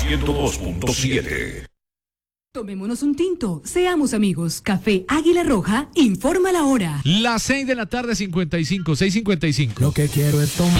102.7. Tomémonos un tinto, seamos amigos. Café Águila Roja informa la hora. Las 6 de la tarde, 55, 6:55. Lo que quiero es tomar.